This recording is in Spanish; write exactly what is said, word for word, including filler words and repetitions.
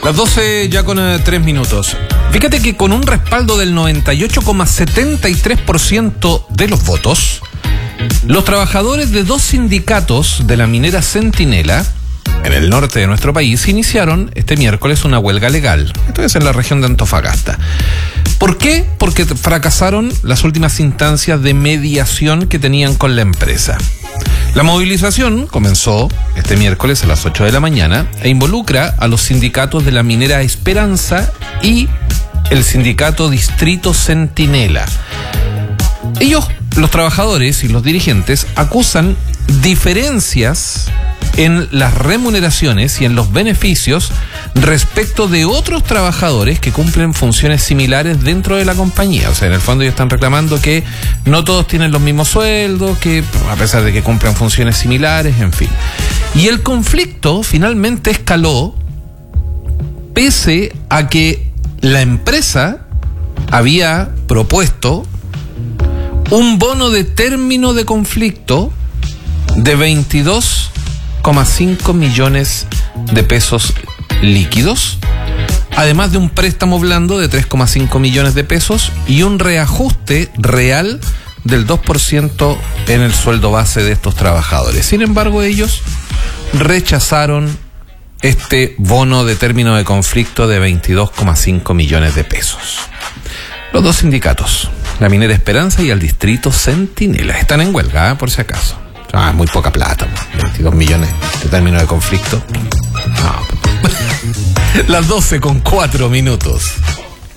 Las doce ya con eh, tres minutos. Fíjate que con un respaldo del noventa y ocho coma setenta y tres por ciento de los votos, los trabajadores de dos sindicatos de la minera Centinela, en el norte de nuestro país, iniciaron este miércoles una huelga legal. Esto es en la región de Antofagasta. ¿Por qué? Porque fracasaron las últimas instancias de mediación que tenían con la empresa. La movilización comenzó este miércoles a las ocho de la mañana e involucra a los sindicatos de la minera Esperanza y el sindicato Distrito Centinela. Ellos, los trabajadores y los dirigentes, acusan diferencias en las remuneraciones y en los beneficios respecto de otros trabajadores que cumplen funciones similares dentro de la compañía. O sea, en el fondo ellos están reclamando que no todos tienen los mismos sueldos, que a pesar de que cumplen funciones similares, en fin. Y el conflicto finalmente escaló pese a que la empresa había propuesto un bono de término de conflicto de veintidós coma cinco millones de pesos líquidos, además de un préstamo blando de tres coma cinco millones de pesos y un reajuste real del dos por ciento en el sueldo base de estos trabajadores. Sin embargo, ellos rechazaron este bono de término de conflicto de veintidós coma cinco millones de pesos. Los dos sindicatos, la minera Esperanza y el Distrito Centinela, están en huelga, ¿eh? Por si acaso. Ah, muy poca plata, veintidós millones de término de conflicto. No. Las doce con cuatro minutos.